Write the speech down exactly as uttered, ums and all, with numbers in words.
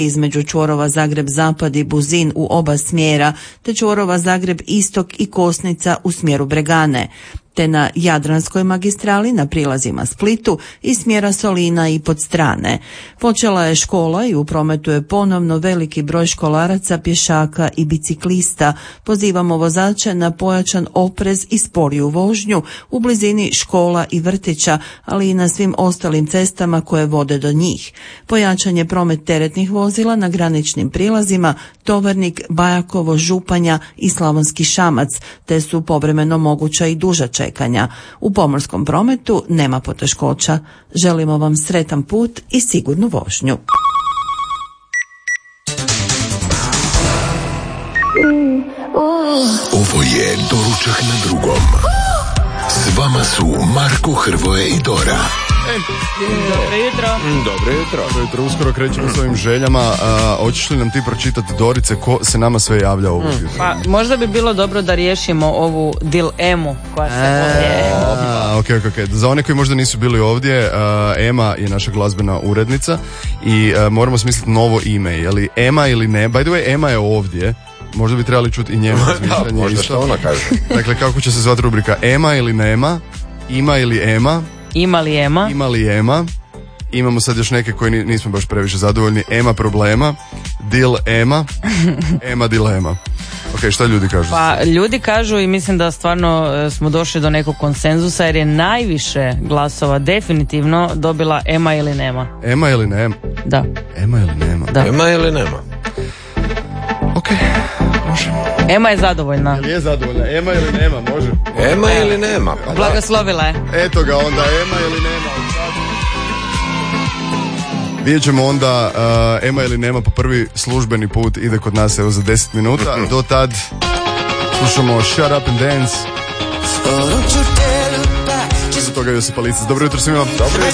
između čvorova Zagreb-Zapad i Buzin u oba smjera, te čvorova Zagreb-Istok i Kosnica u smjeru Bregane, te na Jadranskoj magistrali na prilazima Splitu i smjera Solina i Podstrane. Počela je škola i u prometu je ponovno veliki broj školaraca, pješaka i biciklista. Pozivamo vozače na pojačan oprez i sporiju vožnju u blizini škola i vrtića, ali i na svim ostalim cestama koje vode do njih. Pojačan je promet teretnih vozila na graničnim prilazima Tovarnik, Bajakovo, Županja i Slavonski Šamac, te su povremeno moguća i duža čekanja. U pomorskom prometu nema poteškoća. Želimo vam sretan put i sigurnu vožnju. Ovo je Doručak na drugom. S vama su Marko, Hrvoje i Dora. Dobro jutro. Dobro jutro. Dobro jutro. Uskoro krećemo s ovim željama. A, hoćeš li nam ti pročitati, Dorice, ko se nama sve javlja ovog jutra? Pa možda bi bilo dobro da riješimo ovu dilemu koja se ovdje... A, ok, ok, ok. Za one koji možda nisu bili ovdje, uh, Ema je naša glazbena urednica i uh, moramo smisliti novo ime. Je li Ema ili ne? By the way, Ema je ovdje. Možda bi trebali čuti i njeno razmišljanje. Možda što ona kaže. Dakle, kako će se zvati rubrika? Ema ili nema? Ima ili Ema? Ima li Ema? Ima li Ema? Imamo sad još neke koji nismo baš previše zadovoljni. Ema problema, Dil Ema, Ema dilema. Ok, šta ljudi kažu? Pa ljudi kažu i mislim da stvarno smo došli do nekog konsenzusa jer je najviše glasova definitivno dobila Ema ili nema. Ema ili nema? Da. Ema ili nema? Da. Ema ili nema? Ok, može. Ema je zadovoljna. Jel je zadovoljna? Ema ili nema? Može. Ema ili nema? Pa Blagoslovila je. Eto ga onda, Ema ili nema? Vidjet ćemo onda uh, Ema ili nema po prvi službeni put ide kod nas evo za deset minuta. Do tad slušamo Shut Up and Dance. Iza toga Josip Alica. Dobro jutro svima. Dobro jutro.